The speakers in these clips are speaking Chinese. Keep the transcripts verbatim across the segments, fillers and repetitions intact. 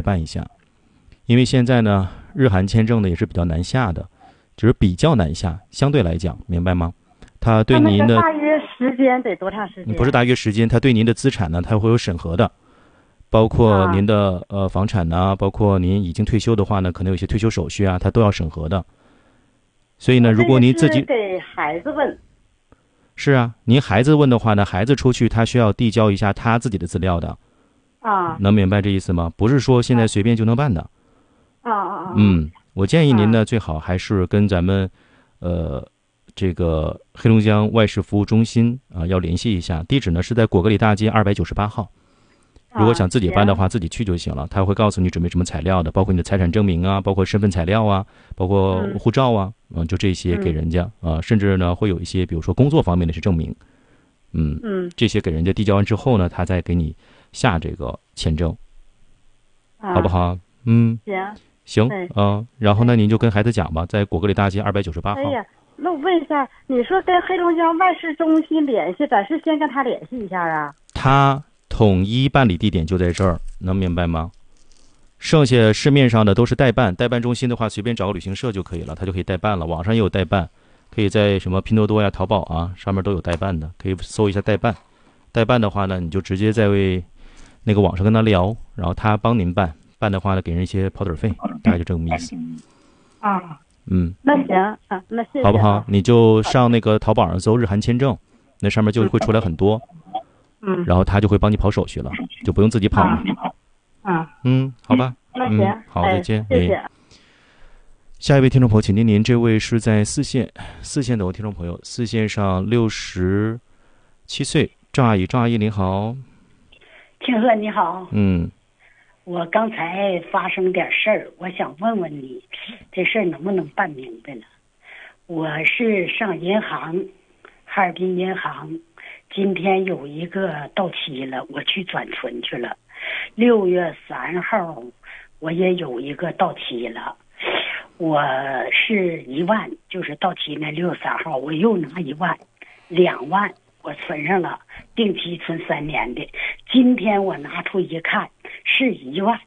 办一下，因为现在呢，日韩签证呢也是比较难下的，就是比较难下，相对来讲，明白吗？它对您的大约时间得多长时间？ 不是大约时间，它对您的资产呢，它会有审核的，包括您的、啊、呃房产呐、啊，包括您已经退休的话呢，可能有些退休手续啊，它都要审核的。所以呢，如果您自己给孩子问， 是啊，您孩子问的话呢，孩子出去他需要递交一下他自己的资料的。 啊， 能明白这意思吗？不是说现在随便就能办的。 啊啊啊！ 嗯，我建议您呢，最好还是跟咱们，呃，这个黑龙江外事服务中心啊、呃，要联系一下。地址呢是在果戈里大街二百九十八号。如果想自己办的话，自己去就行了。他会告诉你准备什么材料的，包括你的财产证明啊，包括身份材料啊，包括护照啊，嗯、呃，就这些给人家啊、呃，甚至呢会有一些，比如说工作方面的是证明，嗯嗯， 这些给人家递交完之后呢，他再给你下这个签证， 啊、 好不好？嗯， 行， 行，嗯、呃，然后呢，您就跟孩子讲吧，在果戈里大街二百九十八号。 哎呀，那我问一下，你说跟黑龙江外事中心联系，咱是先跟他联系一下啊？ 他统一办理地点就在这儿，能明白吗？剩下市面上的都是代办，代办中心的话，随便找个旅行社就可以了，他就可以代办了。网上也有代办，可以在什么拼多多呀、淘宝啊上面都有代办的，可以搜一下代办。代办的话呢，你就直接在为那个网上跟他聊，然后他帮您办。办的话呢，给人一些跑腿费，大概就这个意思。 啊， 嗯， 那行啊，那谢谢、啊。 好不好？你就上那个淘宝上搜日韩签证，那上面就会出来很多。 嗯， 然后他就会帮你跑手续了，就不用自己跑了。 啊， 嗯，好吧。 那行， 嗯、好，再见。 哎、谢谢。 下一位听众朋友，请听您，这位是在四县，四县的我听众朋友，四县上六十七岁，赵阿姨，赵阿姨您好。 庆贺你好。 嗯。 我刚才发生点事儿，我想问问你，这事儿能不能办明白了？我是上银行，哈尔滨银行，今天有一个到期了，我去转存去了。六月三号，我也有一个到期了，我是一万，就是到期那六月三号，我又拿一万，两万我存上了，定期存三年的。今天我拿出一看，是一万，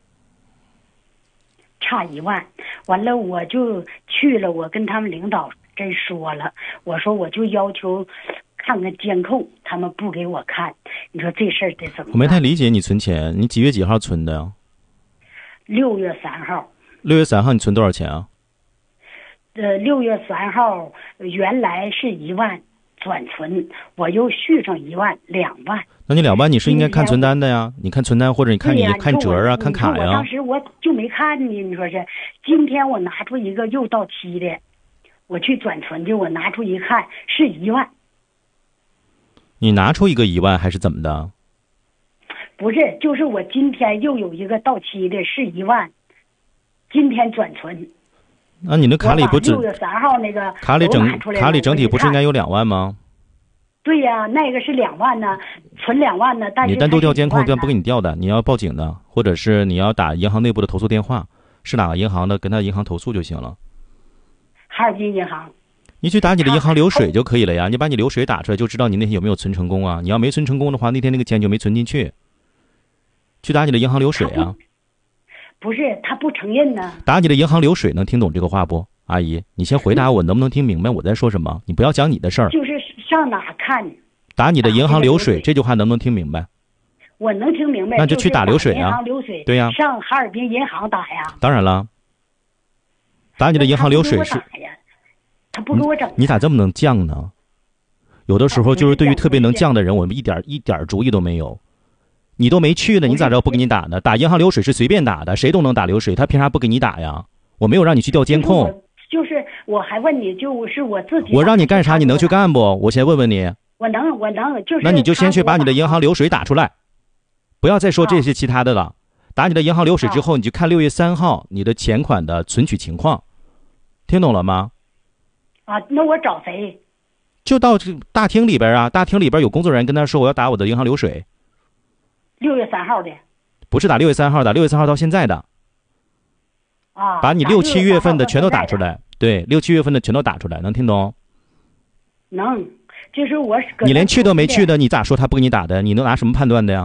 差一万。完了我就去了，我跟他们领导真说了，我说我就要求看看监控，他们不给我看，你说这事儿得怎么办？ 我没太理解你存钱，你几月几号存的呀？ 六月三号。 六月三号你存多少钱啊？ 呃，六月三号原来是一万转存，我又续上一万，两万。 那你两万你是应该看存单的呀？你看存单或者你看你看折啊，看卡呀。 我当时我就没看呢，你说是？今天我拿出一个又到期的，我去转存去，我拿出一看是一万。 你拿出一个一万还是怎么的？ 不是，就是我今天又有一个到期的是一万，今天转存。 那你的卡里不只六月三号那个卡里整卡里整体不是应该有两万吗？ 对呀、啊，那个是两万呢，存两万呢，但是你单独调监控，但不给你调的，你要报警的，或者是你要打银行内部的投诉电话，是哪个银行的，跟他银行投诉就行了。 哈尔滨银行。 你去打你的银行流水就可以了呀，你把你流水打出来就知道你那天有没有存成功啊。你要没存成功的话，那天那个钱就没存进去。去打你的银行流水啊。 不是，他不承认呢。 打你的银行流水，能听懂这个话不？阿姨，你先回答我，能不能听明白我在说什么？你不要讲你的事儿。 就是上哪看？ 打你的银行流水，这句话能不能听明白？ 我能听明白。 那就去打流水啊。 银行流水。 对呀。 上哈尔滨银行打呀。 当然了。打你的银行流水是。 他不给我整。 你咋这么能犟呢？有的时候就是对于特别能犟的人，我们一点一点主意都没有。你都没去呢，你咋知道不给你打呢？打银行流水是随便打的，谁都能打流水，他凭啥不给你打呀？我没有让你去调监控。 就是，就是我还问你，就是我自己。 我让你干啥，你能去干不？我先问问你。 我能，我能，就是。 那你就先去把你的银行流水打出来，不要再说这些其他的了。打你的银行流水之后，你就看六月三号你的钱款的存取情况，听懂了吗？ 啊，那我找谁？ 就到大厅里边啊，大厅里边有工作人员跟他说我要打我的银行流水。 六月三号的。 不是打六月三号的，六月三号到现在的。 啊。 把你六七月份的全都打出来，对，六七月份的全都打出来，能听懂？ 能，就是我。 你连去都没去的，你咋说他不给你打的？你能拿什么判断的呀？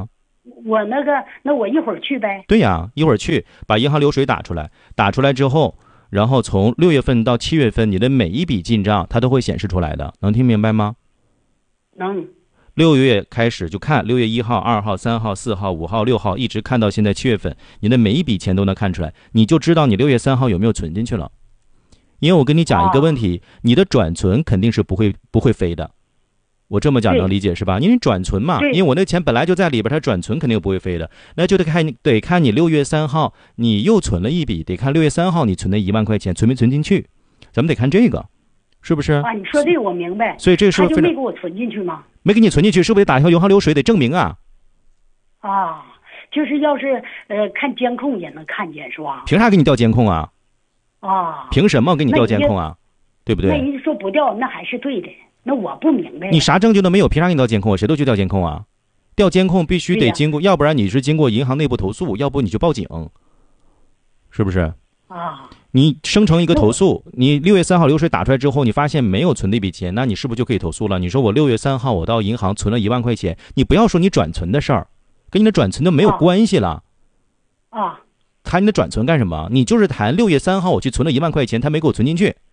我那个，那我一会儿去呗。 对呀，一会儿去把银行流水打出来，打出来之后，然后从六月份到七月份，你的每一笔进账它都会显示出来的，能听明白吗？ 能。 六月开始就看六月一号、二号、三号、四号、五号、六号，一直看到现在七月份，你的每一笔钱都能看出来，你就知道你六月三号有没有存进去了。因为我跟你讲一个问题，你的转存肯定是不会不会飞的。我这么讲能理解是吧？因为转存嘛，因为我那钱本来就在里边，它转存肯定不会飞的，那就得看你得看你六月三号你又存了一笔，得看六月三号你存的一万块钱存没存进去，咱们得看这个，是不是？ 啊，你说这个我明白。 所以这个时候他就没给我存进去吗？ 没给你存进去，是不是得打一条银行流水得证明啊？ 啊，就是要是呃看监控也能看见是吧？ 凭啥给你调监控啊？ 啊， 凭什么给你调监控啊？对不对？ 那人家说不调，那还是对的。那我不明白。 你啥证据都没有，凭啥给你调监控？谁都去调监控啊？调监控必须得经过，要不然你是经过银行内部投诉，要不你就报警，是不是？ 啊。 你生成一个投诉，你六月三号流水打出来之后，你发现没有存那笔钱，那你是不是就可以投诉了？你说我六月三号我到银行存了一万块钱，你不要说你转存的事儿，跟你的转存都没有关系了。 啊。 谈你的转存干什么？你就是谈六月三号我去存了一万块钱，他没给我存进去。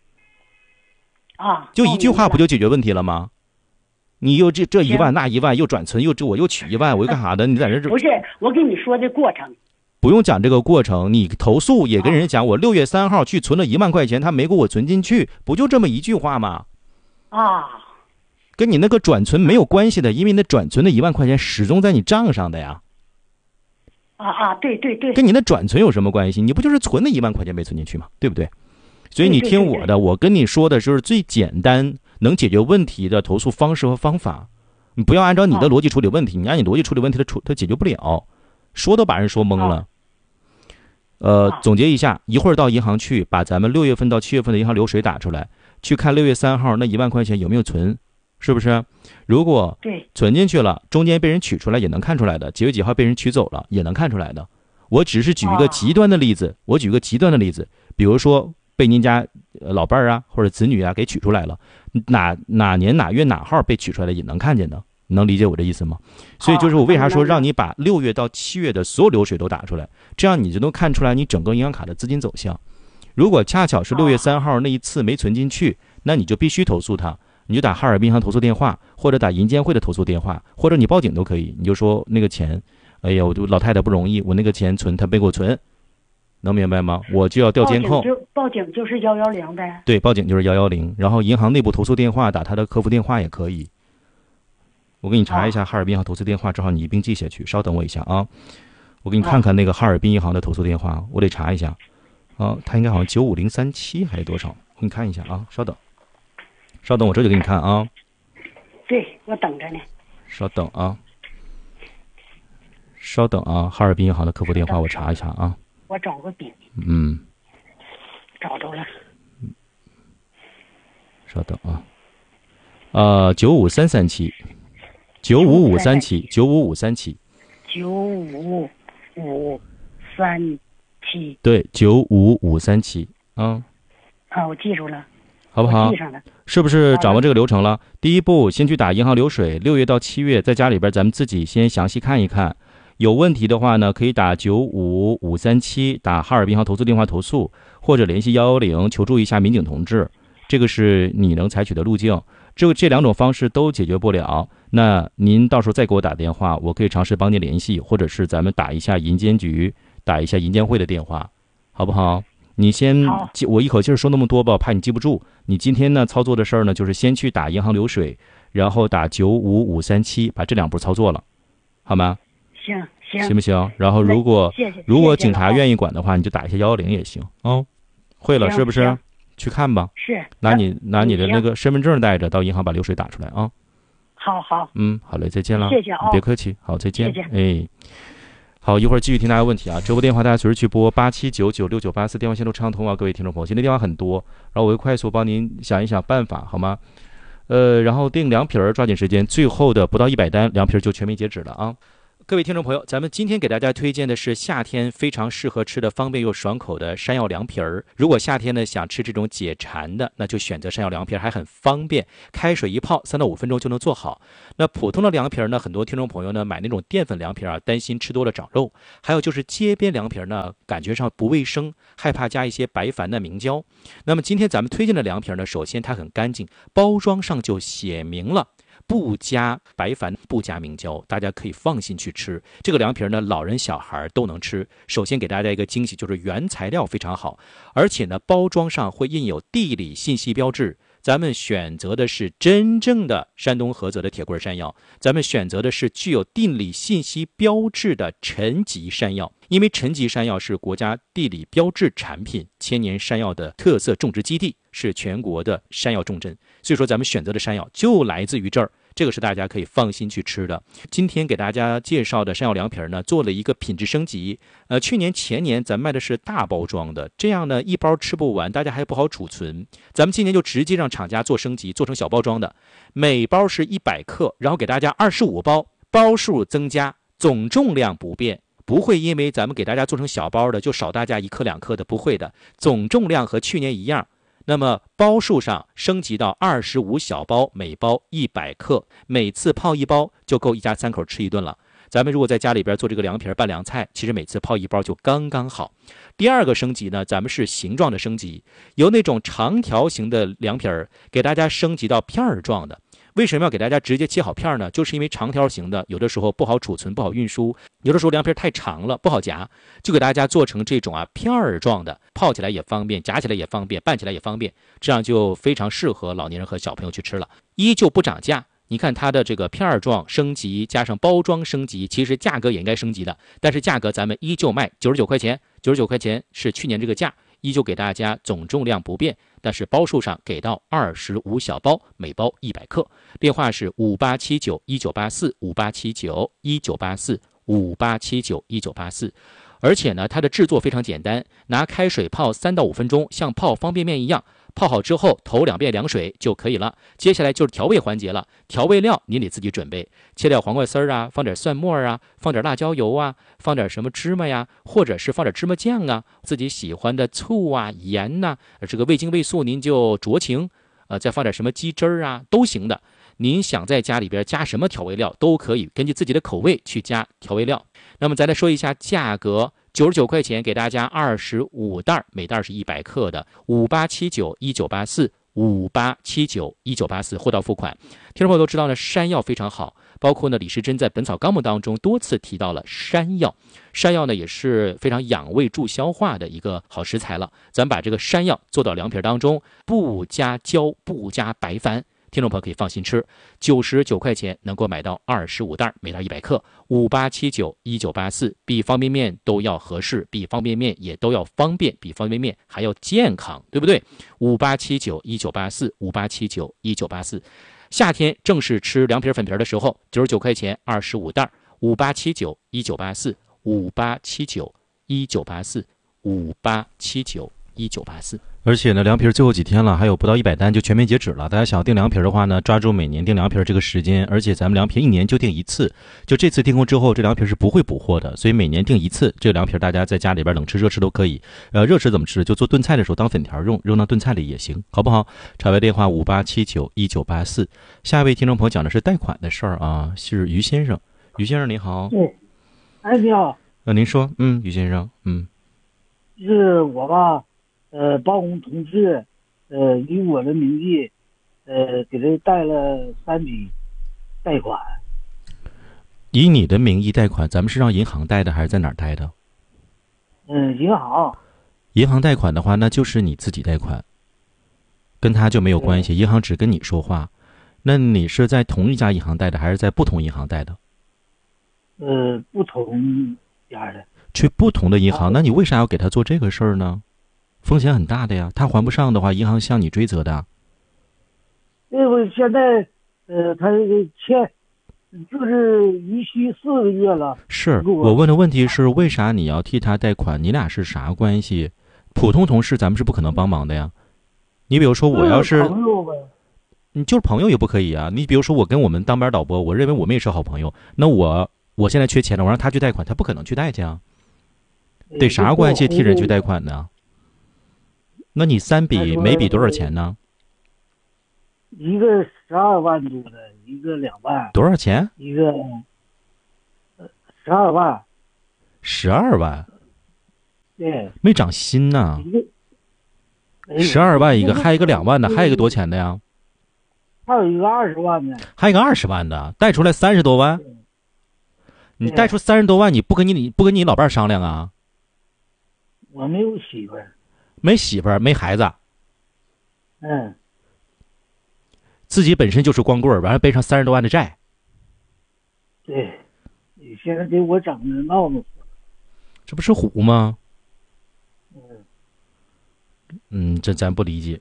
啊。 就一句话不就解决问题了吗？你又这这一万那一万又转存又这我又取一万，我又干啥的？你在这不是我跟你说的过程。 不用讲这个过程，你投诉也跟人讲，我六月三号去存了一万块钱，他没给我存进去，不就这么一句话吗？ 啊， 跟你那个转存没有关系的，因为那转存的一万块钱始终在你账上的呀。 啊啊，对对对， 跟你的转存有什么关系？你不就是存了一万块钱没存进去吗？对不对？所以你听我的，我跟你说的就是最简单能解决问题的投诉方式和方法。你不要按照你的逻辑处理问题，你按你逻辑处理问题，它处它解决不了，说都把人说懵了。呃，总结一下，一会儿到银行去，把咱们六月份到七月份的银行流水打出来，去看六月三号那一万块钱有没有存，是不是？如果存进去了，中间被人取出来也能看出来的，几月几号被人取走了也能看出来的。我只是举一个极端的例子，我举个极端的例子，比如说被您家老伴儿啊或者子女啊给取出来了，哪哪年哪月哪号被取出来的也能看见的。你能理解我这意思吗？所以就是我为啥说让你把六月到七月的所有流水都打出来，这样你就能看出来你整个银行卡的资金走向。如果恰巧是六月三号那一次没存进去，那你就必须投诉他，你就打哈尔滨银行投诉电话，或者打银监会的投诉电话，或者你报警都可以。你就说那个钱，哎呀，我就老太太不容易，我那个钱存他没给我存，能明白吗？我就要调监控。 就报警就是幺幺零呗。 对，报警就是幺幺零，然后银行内部投诉电话打他的客服电话也可以。我给你查一下哈尔滨银行投诉电话，正好你一并记下去。稍等我一下啊，我给你看看那个哈尔滨银行的投诉电话，我得查一下。啊，他应该好像九五零三七还是多少？我给你看一下啊，稍等，稍等，我这就给你看啊。 对，我等着呢。 稍等啊，稍等啊，哈尔滨银行的客服电话我查一下啊。 我找个笔。 嗯。 找着了。 稍等啊。呃，九五三三七。九五五三七，九五五三七， 九五五三七， 对，九五五三七，啊， 啊，我记住了， 好不好？ 记上了， 是不是掌握这个流程了？第一步，先去打银行流水，六月到七月，在家里边咱们自己先详细看一看，有问题的话呢，可以打九五五三七，打哈尔滨银行投诉电话投诉，或者联系幺幺零求助一下民警同志，这个是你能采取的路径。这个这两种方式都解决不了，那您到时候再给我打电话，我可以尝试帮您联系，或者是咱们打一下银监局，打一下银监会的电话，好不好？你先记，我一口气说那么多吧，怕你记不住。你今天呢操作的事儿呢，就是先去打银行流水，然后打九五五三七，把这两步操作了，好吗？ 行行， 行不行？然后如果谢谢如果警察愿意管的话，你就打一下幺幺零也行哦。会了是不是？去看吧， 是拿你拿你的那个身份证带着到银行把流水打出来啊。 好好， 嗯，好嘞，再见了， 谢谢啊， 别客气，好，再见， 谢谢， 哎，好，一会儿继续听大家问题啊，直播电话大家随时去拨八七九九六九八四，电话线路畅通啊，各位听众朋友，今天电话很多，然后我会快速帮您想一想办法，好吗？呃，然后订凉皮儿抓紧时间，最后的不到一百单凉皮儿就全面截止了啊。 各位听众朋友，咱们今天给大家推荐的是夏天非常适合吃的方便又爽口的山药凉皮儿。如果夏天呢想吃这种解馋的，那就选择山药凉皮儿，还很方便，开水一泡，三到五分钟就能做好。那普通的凉皮儿呢，很多听众朋友呢买那种淀粉凉皮儿啊，担心吃多了长肉；还有就是街边凉皮儿呢，感觉上不卫生，害怕加一些白矾的明胶。那么今天咱们推荐的凉皮儿呢，首先它很干净，包装上就写明了不加白矾，不加明胶，大家可以放心去吃。这个凉皮呢，老人小孩都能吃。首先给大家一个惊喜，就是原材料非常好，而且呢，包装上会印有地理信息标志。咱们选择的是真正的山东菏泽的铁棍山药，咱们选择的是具有地理信息标志的陈集山药，因为陈集山药是国家地理标志产品，千年山药的特色种植基地，是全国的山药重镇，所以说咱们选择的山药就来自于这儿。这个是大家可以放心去吃的。今天给大家介绍的山药凉皮呢，做了一个品质升级。呃，去年前年咱卖的是大包装的，这样呢一包吃不完，大家还不好储存。咱们今年就直接让厂家做升级，做成小包装的，每包是一百克，然后给大家二十五包，包数增加，总重量不变。不会因为咱们给大家做成小包的就少大家一克两克的，不会的，总重量和去年一样。那么包数上升级到二十五小包，每包一百克，每次泡一包就够一家三口吃一顿了。咱们如果在家里边做这个凉皮拌凉菜，其实每次泡一包就刚刚好。第二个升级呢，咱们是形状的升级，由那种长条形的凉皮儿给大家升级到片儿状的。为什么要给大家直接切好片呢？就是因为长条形的有的时候不好储存，不好运输，有的时候凉皮太长了不好夹，就给大家做成这种啊片儿状的，泡起来也方便，夹起来也方便，拌起来也方便，这样就非常适合老年人和小朋友去吃了。依旧不涨价，你看它的这个片儿状升级加上包装升级，其实价格也应该升级的，但是价格咱们依旧卖九十九块钱，九十九块钱是去年这个价，依旧给大家总重量不变，但是包数上给到二十五小包，每包一百克。电话是五八七九一九八四五八七九一九八四五八七九一九八四。而且呢，它的制作非常简单，拿开水泡三到五分钟，像泡方便面一样。泡好之后投两遍凉水就可以了。接下来就是调味环节了，调味料你得自己准备，切掉黄瓜丝儿啊，放点蒜末啊，放点辣椒油啊，放点什么芝麻呀，或者是放点芝麻酱啊，自己喜欢的醋啊、盐呐、啊，这个味精味素您就酌情，呃，再放点什么鸡汁儿啊都行的。您想在家里边加什么调味料都可以，根据自己的口味去加调味料。那么再来说一下价格，九十九块钱给大家二十五袋，每袋是一百克的，五八七九一九八四五八七九一九八四，货到付款。听众朋友都知道呢，山药非常好，包括呢李时珍在《本草纲目》当中多次提到了山药，山药呢也是非常养胃助消化的一个好食材了。咱们把这个山药做到凉皮当中，不加胶，不加白矾。听众朋友可以放心吃，九十九块钱能够买到二十五袋，每袋一百克，五八七九一九八四，比方便面都要合适，比方便面也都要方便，比方便面还要健康，对不对？五八七九一九八四，五八七九一九八四。夏天正是吃凉皮粉皮的时候，九十九块钱二十五袋，五八七九一九八四，五八七九一九八四，五八七九一九八四。 而且呢，凉皮最后几天了，还有不到一百单就全面截止了。大家想要订凉皮的话呢，抓住每年订凉皮这个时间，而且咱们凉皮一年就订一次，就这次订购之后，这凉皮是不会补货的，所以每年订一次。这个凉皮大家在家里边冷吃热吃都可以。呃，热吃怎么吃？就做炖菜的时候当粉条用，扔到炖菜里也行，好不好？查外电话五八七九一九八四。下一位听众朋友讲的是贷款的事儿啊，是于先生。于先生你好。 对，哎你好。 呃，您说，嗯，于先生，嗯， 是我吧。呃，办公同事，呃，以我的名义，呃，给他贷了三笔贷款。 以你的名义贷款，咱们是让银行贷的还是在哪儿贷的？ 嗯，银行。 银行贷款的话，那就是你自己贷款，跟他就没有关系，银行只跟你说话。那你是在同一家银行贷的，还是在不同银行贷的？ 呃，不同家的。 去不同的银行，那你为啥要给他做这个事儿呢？风险很大的呀，他还不上的话，银行向你追责的。 因为现在，呃，他欠，就是逾期四个月了。 是我问的问题是，为啥你要替他贷款？你俩是啥关系？普通同事咱们是不可能帮忙的呀。你比如说，我要是朋友呗， 你就是朋友也不可以啊。你比如说，我跟我们当班导播，我认为我们也是好朋友，那我我现在缺钱了，我让他去贷款，他不可能去贷去啊。得啥关系替人去贷款呢？那你三笔每笔多少钱呢？ 一个十二万多的，一个两万。 多少钱？ 一个十二万。 十二万？ 对。 没涨薪呢。 一个十二万一个，还有一个两万的，还有一个多钱的呀？ 还有一个二十万的。 还有一个二十万的，贷出来三十多万。你贷出三十多万，你不跟你不跟你老伴商量啊？ 我没有媳妇儿。 没媳妇儿，没孩子。 嗯。 自己本身就是光棍，完了背上三十多万的债。 对，你现在给我整的闹腾死了。 这不是虎吗？ 嗯。 嗯，这咱不理解。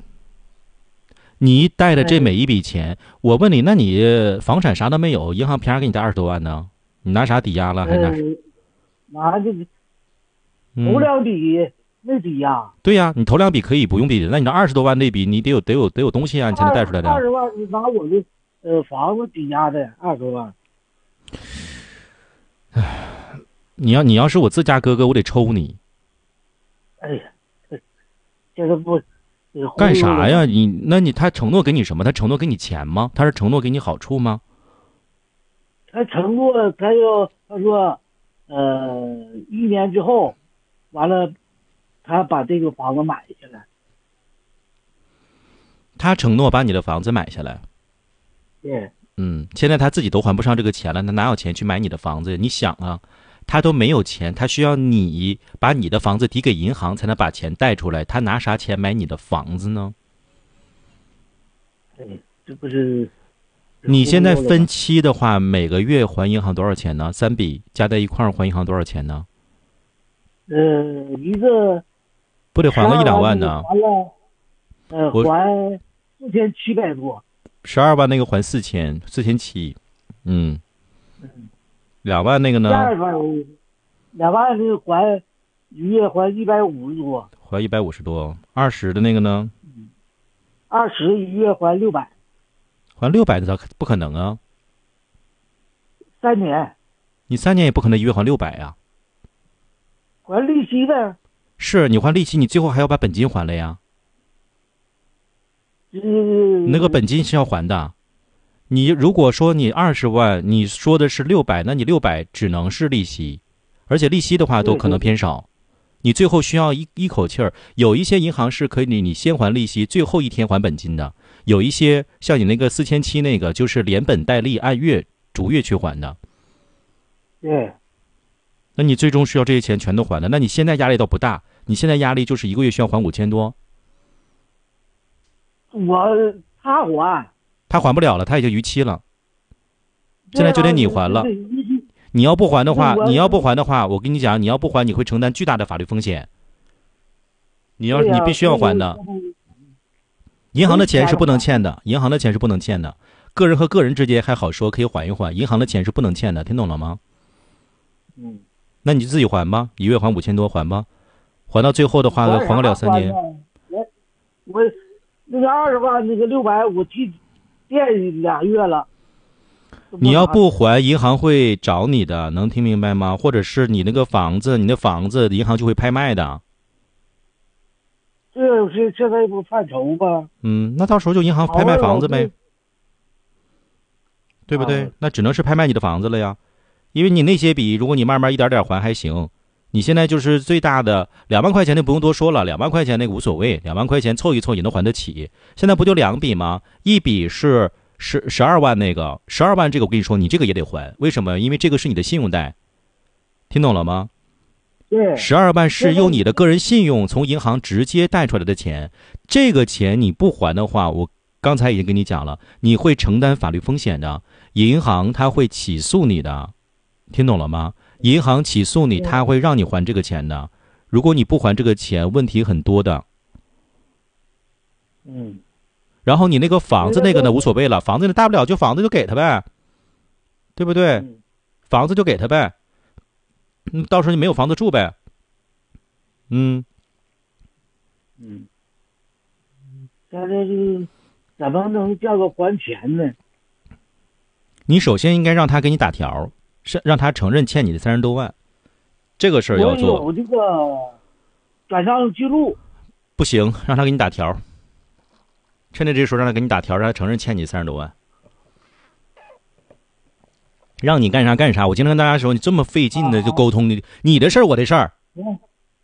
你贷的这每一笔钱，我问你，那你房产啥都没有，银行凭啥给你贷二十多万呢？你拿啥抵押了？还拿啥？ 拿这个头两笔没抵押。 对呀，你头两笔可以不用抵押，那你那二十多万那笔，你得有得有得有东西啊，你才能贷出来的。 二十万是拿我的呃房子抵押的，二十万。 唉，你要你要是我自家哥哥，我得抽你。 哎呀，这个不干啥呀？你那你他承诺给你什么？他承诺给你钱吗？他是承诺给你好处吗？ 他承诺他要他说，呃，一年之后，完了，他把这个房子买下来。 他承诺把你的房子买下来。 对。 嗯，现在他自己都还不上这个钱了，他哪有钱去买你的房子？你想啊，他都没有钱，他需要你把你的房子抵给银行，才能把钱贷出来。他拿啥钱买你的房子呢？ 对，这不是。 你现在分期的话，每个月还银行多少钱呢？三笔加在一块儿还银行多少钱呢？ 呃，一个不得还个一两万呢？ 还了，呃，还四千七百多。 十二万那个还四千，四千七，嗯，两万那个呢？ 二万，两万那个还一月还一百五十多， 还一百五十多，二十的那个呢？ 二十一月还六百， 还六百的咋不可能啊？ 三年， 你三年也不可能一月还六百呀。 还利息呗。 是你还利息，你最后还要把本金还了呀。 嗯， 那个本金是要还的。你如果说你二十万，你说的是六百，那你六百只能是利息，而且利息的话都可能偏少。你最后需要一一口气儿。有一些银行是可以你先还利息，最后一天还本金的；有一些像你那个四千七那个，就是连本带利按月逐月去还的。 对。 那你最终需要这些钱全都还的。那你现在压力倒不大，你现在压力就是一个月需要还五千多。 我他还， 他还不了了，他已经逾期了，现在就得你还了。 对对对， 你要不还的话， 我你要不还的话，我跟你讲，你要不还，你会承担巨大的法律风险。你要， 对呀你必须要还的。银行的钱是不能欠的，银行的钱是不能欠的。个人和个人之间还好说，可以缓一缓，银行的钱是不能欠的，听懂了吗？ 嗯。 那你就自己还吧，一月还五千多，还吧，还到最后的话，还个两三年。 我我那个二十万，那个六百，我去垫俩月了。 你要不还，银行会找你的，能听明白吗？或者是你那个房子，你的房子银行就会拍卖的。 这是现在不犯愁吧？ 嗯，那到时候就银行拍卖房子呗，对不对？ 啊、 那只能是拍卖你的房子了呀。因为你那些笔，如果你慢慢一点点还还行。你现在就是最大的两万块钱，那不用多说了，两万块钱那个无所谓，两万块钱凑一凑也能还得起。现在不就两笔吗？一笔是十十二万，那个十二万这个我跟你说，你这个也得还。为什么？因为这个是你的信用贷，听懂了吗？ 对， 十二万是用你的个人信用从银行直接贷出来的钱，这个钱你不还的话，我刚才已经跟你讲了，你会承担法律风险的，银行他会起诉你的，听懂了吗？银行起诉你，他会让你还这个钱的。如果你不还这个钱，问题很多的。 嗯。 然后你那个房子那个呢，无所谓了，房子呢大不了就房子就给他呗，对不对？ 嗯、 房子就给他呗，嗯，到时候你没有房子住呗。嗯。 嗯。现在这个怎么能叫个还钱呢？ 你首先应该让他给你打条。 是让他承认欠你的三十多万，这个事儿要做。 我有这个转账记录。 不行，让他给你打条，趁着这时候让他给你打条，让他承认欠你三十多万。让你干啥干啥，我经常跟大家说，你这么费劲的就沟通，你你的事儿我的事儿，